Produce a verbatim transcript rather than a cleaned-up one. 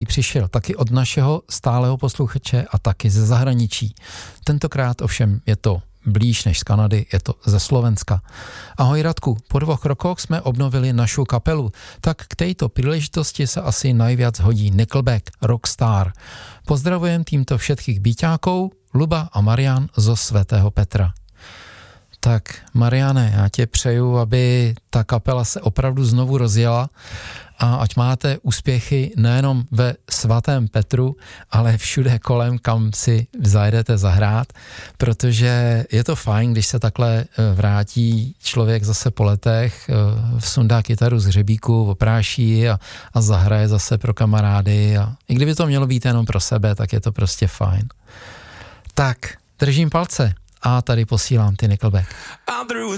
přišel taky od našeho stálého posluchače a taky ze zahraničí. Tentokrát ovšem je to blíž než z Kanady, je to ze Slovenska. Ahoj Radku, po dvoch rokoch jsme obnovili našu kapelu, tak k této příležitosti se asi najviac hodí Nickelback, Rockstar. Pozdravujem týmto všetkých býťákov, Luba a Marian zo Svätého Petra. Tak Mariane, já tě přeju, aby ta kapela se opravdu znovu rozjela a ať máte úspěchy nejenom ve Svatém Petru, ale všude kolem, kam si zajedete zahrát, protože je to fajn, když se takhle vrátí člověk zase po letech, sundá kytaru z hřebíku, opráší a, a zahraje zase pro kamarády a i kdyby to mělo být jenom pro sebe, tak je to prostě fajn. Tak, držím palce a tady posílám ty Nickelback. I'm through